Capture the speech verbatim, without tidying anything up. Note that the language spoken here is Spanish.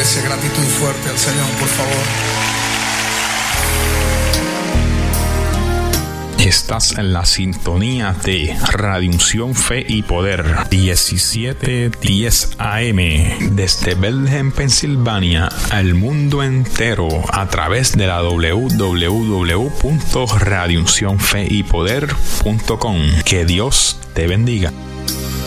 iglesia gratitud fuerte al Señor, por favor. Estás en la sintonía de Radio Unción, Fe y Poder, diecisiete diez A M, desde Bethlehem, Pensilvania, al mundo entero, a través de la doble u doble u doble u punto radio unción fe y poder punto com. Que Dios te bendiga.